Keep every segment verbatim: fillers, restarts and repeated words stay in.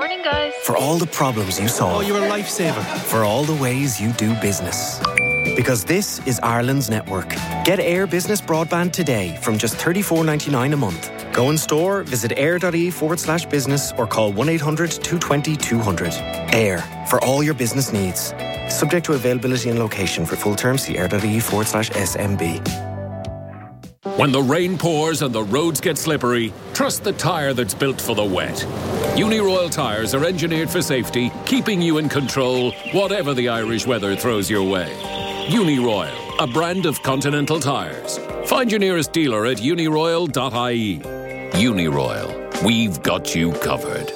Morning, guys. For all the problems you solve. Oh, you're a lifesaver. For all the ways you do business. Because this is Ireland's network. Get Air Business Broadband today from just thirty-four ninety-nine a month. Go in store, visit air.ie forward slash business or call one eight hundred two two zero two hundred. Air, for all your business needs. Subject to availability and location. For full terms, see air.ie forward slash SMB. When the rain pours and the roads get slippery, trust the tyre that's built for the wet. Uniroyal tyres are engineered for safety, keeping you in control, whatever the Irish weather throws your way. Uniroyal, a brand of Continental tyres. Find your nearest dealer at uniroyal dot I E. Uniroyal, we've got you covered.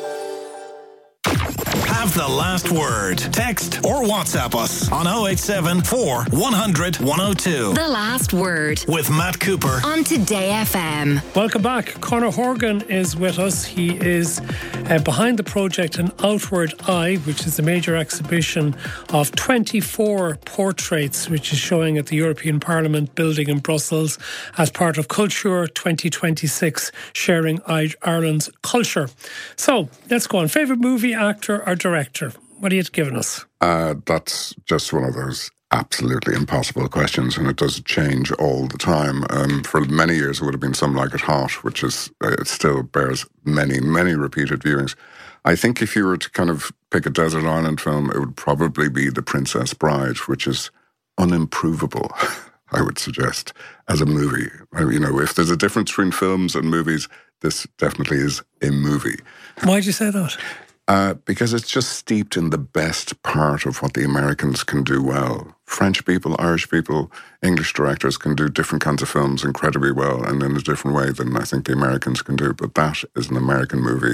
Have the last word. Text or WhatsApp us on oh eight seven four, one hundred, one oh two. The Last Word with Matt Cooper on Today F M. Welcome back. Conor Horgan is with us. He is uh, behind the project An Outward Eye, which is a major exhibition of twenty-four portraits, which is showing at the European Parliament building in Brussels as part of Culture twenty twenty-six, sharing Ireland's culture. So let's go on. Favourite movie, actor or director? What are you giving us? Uh, that's just one of those absolutely impossible questions, and it does change all the time. Um, for many years, it would have been Some Like It Hot, which is uh, it still bears many, many repeated viewings. I think if you were to kind of pick a desert island film, it would probably be The Princess Bride, which is unimprovable, I would suggest, as a movie. You know, if there's a difference between films and movies, this definitely is a movie. Why'd you say that? Uh, because it's just steeped in the best part of what the Americans can do well. French people, Irish people, English directors can do different kinds of films incredibly well and in a different way than I think the Americans can do. But that is an American movie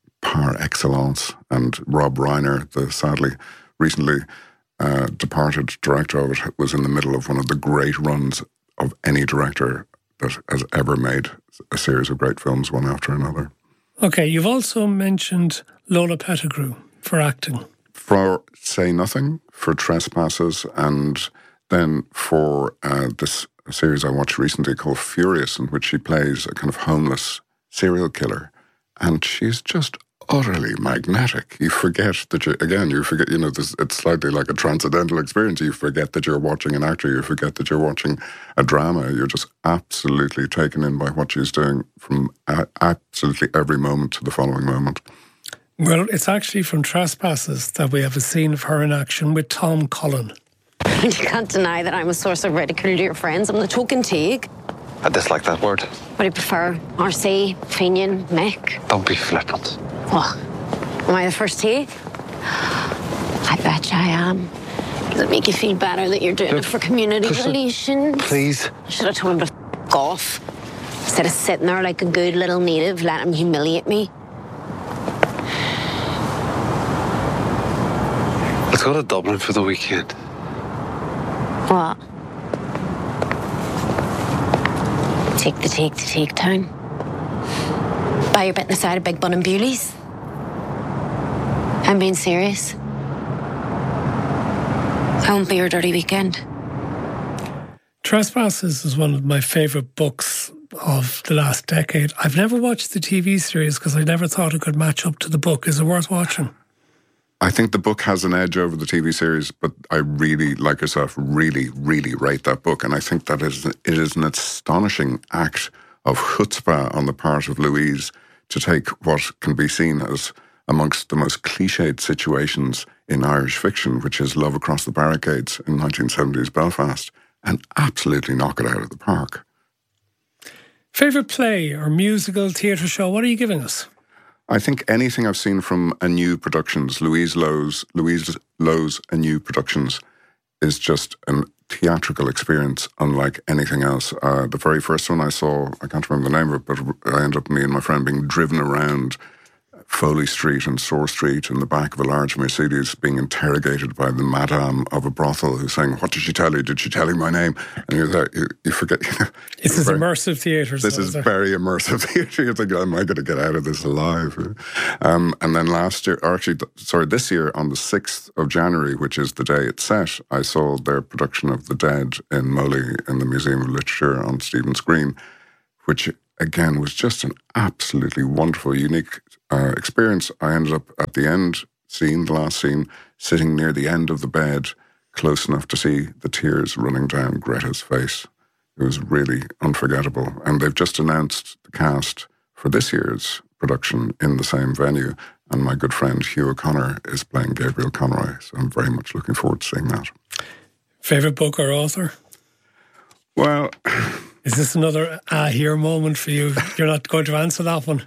par excellence. And Rob Reiner, the sadly recently uh, departed director of it, was in the middle of one of the great runs of any director that has ever made a series of great films, one after another. Okay, you've also mentioned Lola Pettigrew for acting. For Say Nothing, for Trespasses, and then for uh, this series I watched recently called Furious, in which she plays a kind of homeless serial killer. And she's just utterly magnetic. You forget that you, again, you forget, you know, this, it's slightly like a transcendental experience. You forget that you're watching an actor. You forget that you're watching a drama. You're just absolutely taken in by what she's doing from a- absolutely every moment to the following moment. Well, it's actually from Trespasses that we have a scene of her in action with Tom Cullen. You can't deny that I'm a source of ridicule to your friends. I'm the token Teague. I dislike that word. What do you prefer? R C, Fenian, Mick? Don't be flippant. What? Am I the first Teague? I bet you I am. Does it make you feel better that you're doing Look, it for community relations? Please. I should have told him to f*** off. Instead of sitting there like a good little native, let him humiliate me. Let's go to Dublin for the weekend. What? Take the Teague to Teague Town. Buy your bit in the side of Big Bun and Bewley's. I'm being serious. I won't be your dirty weekend. Trespasses is one of my favourite books of the last decade. I've never watched the T V series because I never thought it could match up to the book. Is it worth watching? I think the book has an edge over the T V series, but I really, like yourself, really, really rate that book. And I think that it is, it is an astonishing act of chutzpah on the part of Louise to take what can be seen as amongst the most cliched situations in Irish fiction, which is love across the barricades in nineteen seventies Belfast, and absolutely knock it out of the park. Favourite play or musical, theatre show, what are you giving us? I think anything I've seen from A New Productions, Louise Lowe's, Louise Lowe's A New Productions, is just a theatrical experience unlike anything else. Uh, the very first one I saw, I can't remember the name of it, but I ended up, me and my friend, being driven around Foley Street and Sore Street in the back of a large Mercedes, being interrogated by the madame of a brothel who's saying, "What did she tell you? Did she tell you my name?" And you're there, you, you forget. You know, this is very, immersive theatre. This so is very immersive theatre. You think, am I going to get out of this alive? Um, and then last year, or actually, sorry, this year on the sixth of January, which is the day it's set, I saw their production of The Dead in Moley in the Museum of Literature on Stephen's Green, which again was just an absolutely wonderful, unique uh, experience. I ended up at the end scene, the last scene, sitting near the end of the bed, close enough to see the tears running down Greta's face. It was really unforgettable. And they've just announced the cast for this year's production in the same venue. And my good friend Hugh O'Connor is playing Gabriel Conroy. So I'm very much looking forward to seeing that. Favourite book or author? Well... Is this another ah here moment for you? You're not going to answer that one.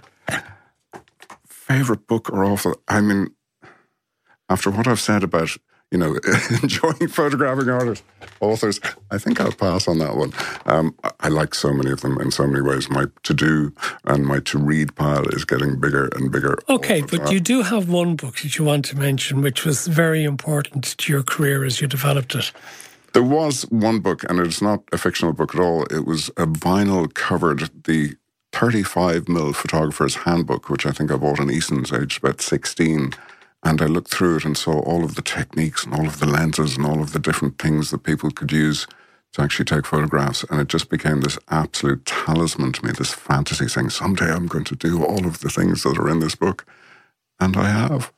Favourite book or author? I mean, after what I've said about, you know, enjoying photographing artists, authors, I think I'll pass on that one. Um, I, I like so many of them in so many ways. My to-do and my to-read pile is getting bigger and bigger. Okay, but time. You do have one book that you want to mention, which was very important to your career as you developed it. There was one book, and it's not a fictional book at all. It was a vinyl covered, the thirty-five millimeter photographer's handbook, which I think I bought in Eason's, aged about sixteen. And I looked through it and saw all of the techniques and all of the lenses and all of the different things that people could use to actually take photographs. And it just became this absolute talisman to me, this fantasy thing. Someday I'm going to do all of the things that are in this book. And I have.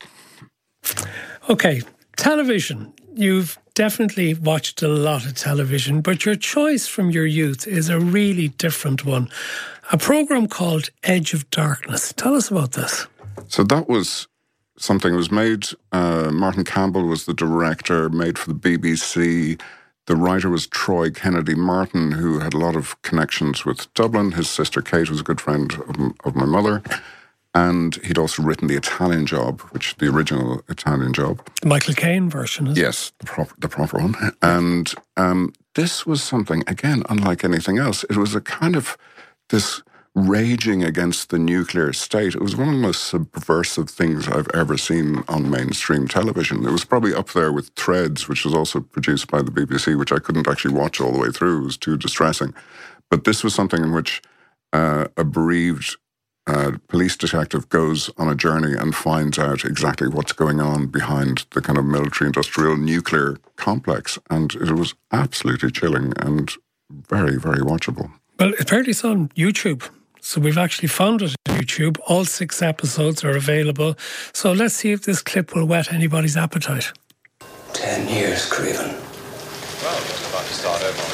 Okay, television. You've definitely watched a lot of television, but your choice from your youth is a really different one. A programme called Edge of Darkness. Tell us about this. So that was something that was made, uh, Martin Campbell was the director, made for the B B C. The writer was Troy Kennedy Martin, who had a lot of connections with Dublin. His sister Kate was a good friend of, of my mother. And he'd also written The Italian Job, which the original Italian Job. The Michael Caine version, isn't it? Yes, the proper, the proper one. And um, this was something, again, unlike anything else. It was a kind of this raging against the nuclear state. It was one of the most subversive things I've ever seen on mainstream television. It was probably up there with Threads, which was also produced by the B B C, which I couldn't actually watch all the way through. It was too distressing. But this was something in which uh, a bereaved Uh, police detective goes on a journey and finds out exactly what's going on behind the kind of military-industrial nuclear complex. And it was absolutely chilling and very, very watchable. Well, apparently it's on YouTube. So we've actually found it on YouTube. All six episodes are available. So let's see if this clip will whet anybody's appetite. Ten years, Craven. Well, just about to start over.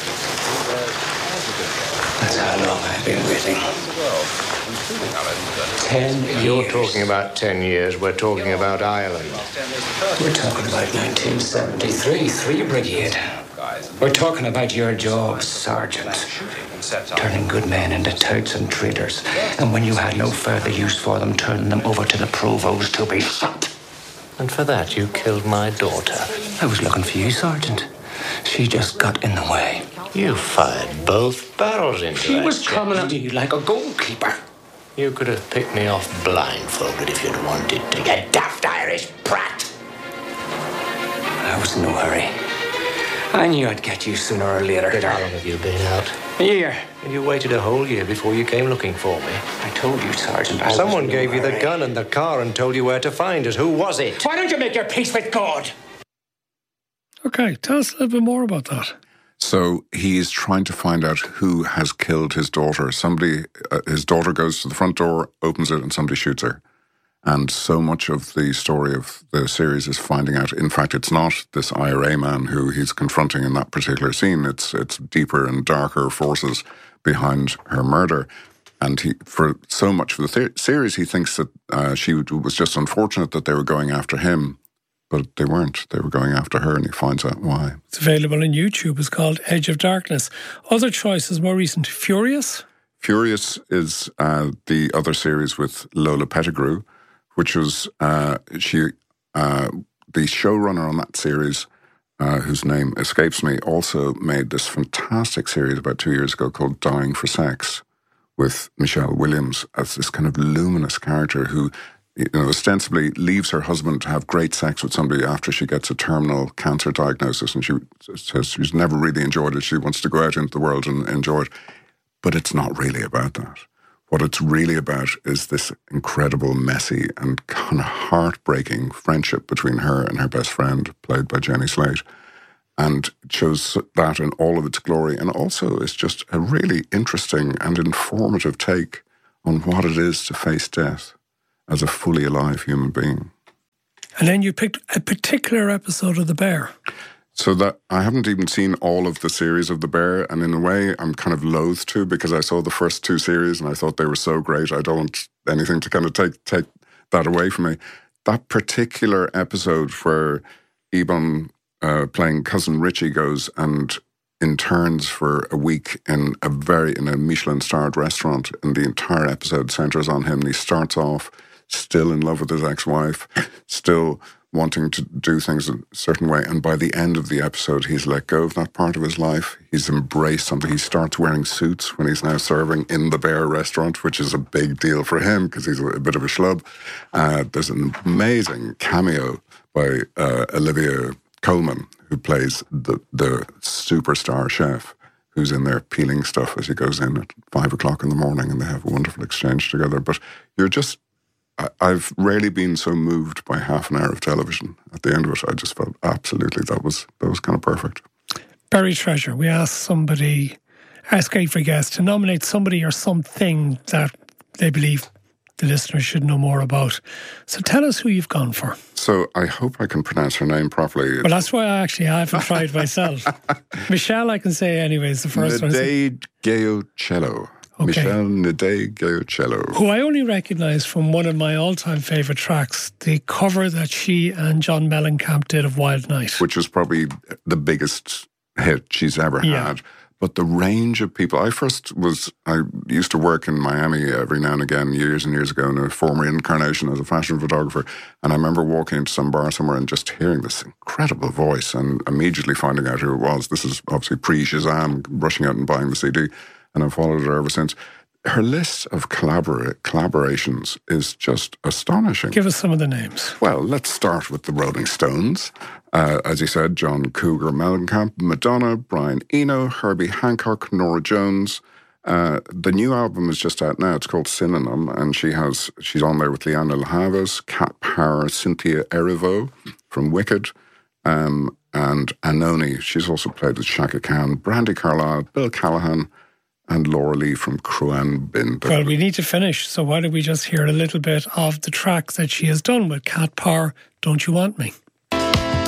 That's how long I've been waiting. Ten years. You're talking about ten years. We're talking about Ireland. We're talking about nineteen seventy-three, three Brigade. We're talking about your job, Sergeant. Turning good men into touts and traitors. And when you had no further use for them, turning them over to the Provost to be shot. And for that, you killed my daughter. I was looking for you, Sergeant. She just got in the way. You fired both barrels into She that was chap. coming at you like a goalkeeper. You could have picked me off blindfolded if you'd wanted to. You daft Irish brat. I was in no hurry. I knew I'd get you sooner or later. How long have you been out? A year. And you waited a whole year before you came looking for me. I told you, Sergeant. I Someone was in no gave you the hurry. gun and the car and told you where to find it. Who was it? Why don't you make your peace with God? Okay, tell us a little bit more about that. So he is trying to find out who has killed his daughter. Somebody, uh, his daughter goes to the front door, opens it, and somebody shoots her. And so much of the story of the series is finding out. In fact, it's not this I R A man who he's confronting in that particular scene. It's it's deeper and darker forces behind her murder. And he, for so much of the th- series, he thinks that uh, she was just unfortunate that they were going after him. But they weren't. They were going after her, and he finds out why. It's available on YouTube. It's called Edge of Darkness. Other choices more recent. Furious? Furious is uh, the other series with Lola Pettigrew, which was uh, she uh, the showrunner on that series, uh, whose name escapes me, also made this fantastic series about two years ago called Dying for Sex, with Michelle Williams as this kind of luminous character who, you know, ostensibly leaves her husband to have great sex with somebody after she gets a terminal cancer diagnosis, and she says she's never really enjoyed it. She wants to go out into the world and enjoy it. But it's not really about that. What it's really about is this incredible, messy and kind of heartbreaking friendship between her and her best friend, played by Jenny Slate. And it shows that in all of its glory. And also it's just a really interesting and informative take on what it is to face death. as a fully alive human being. And then you picked a particular episode of The Bear. So that I haven't even seen all of the series of The Bear, and in a way I'm kind of loath to, because I saw the first two series and I thought they were so great. I don't want anything to kind of take take that away from me. That particular episode where Ebon, uh, playing Cousin Richie, goes and interns for a week in a very in a Michelin-starred restaurant, and the entire episode centres on him. And he starts off still in love with his ex-wife, still wanting to do things a certain way, and by the end of the episode he's let go of that part of his life. He's embraced something. He starts wearing suits when he's now serving in the Bear restaurant, which is a big deal for him because he's a bit of a schlub. Uh, there's an amazing cameo by uh, Olivia Colman, who plays the, the superstar chef who's in there peeling stuff as he goes in at five o'clock in the morning, and they have a wonderful exchange together. But you're just I've rarely been so moved by half an hour of television. At the end of it, I just felt absolutely that was that was kind of perfect. Buried Treasure. We asked somebody, ask every guest to nominate somebody or something that they believe the listeners should know more about. So tell us who you've gone for. So I hope I can pronounce her name properly. Well, that's why I actually haven't tried myself. Michelle, I can say anyways, the first one. Nadege Giocello. Okay. Michelle Nadege Giocello. Who I only recognise from one of my all-time favourite tracks, the cover that she and John Mellencamp did of Wild Night. Which was probably the biggest hit she's ever yeah. had. But the range of people... I first was... I used to work in Miami every now and again, years and years ago, in a former incarnation as a fashion photographer. And I remember walking into some bar somewhere and just hearing this incredible voice and immediately finding out who it was. This is obviously pre-Shazam, rushing out and buying the C D. And I've followed her ever since. Her list of collabor- collaborations is just astonishing. Give us some of the names. Well, let's start with the Rolling Stones. Uh, as you said, John Cougar Mellencamp, Madonna, Brian Eno, Herbie Hancock, Norah Jones. Uh, the new album is just out now. It's called Synonym, and she has she's on there with Liana Havas, Kat Power, Cynthia Erivo from Wicked, um, and Anoni. She's also played with Shaka Khan, Brandi Carlile, Bill Callahan, and Laura Lee from Cruan Bin. Well, we need to finish, so why don't we just hear a little bit of the track that she has done with Kat Power, Don't You Want Me?